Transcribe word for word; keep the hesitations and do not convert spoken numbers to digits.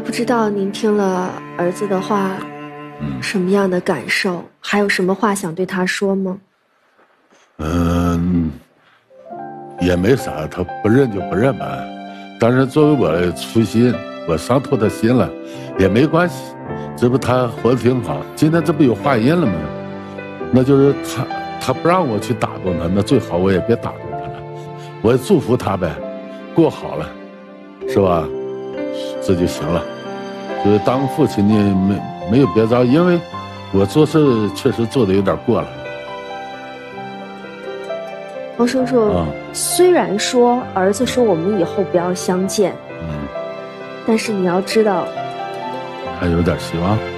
不知道您听了儿子的话，嗯，什么样的感受？还有什么话想对他说吗？ 嗯，也没啥，他不认就不认吧。当然，作为我的初心，我伤透他心了，也没关系。这不他活得挺好，今天这不有话音了吗？那就是他他不让我去打动他，那最好我也别打动他了，我也祝福他呗，过好了，是吧？这就行了。所以当父亲呢，没没有别着，因为我做事确实做的有点过了。 王叔叔， 嗯， 虽然说儿子说我们以后不要相见， 嗯， 但是你要知道， 还有点希望。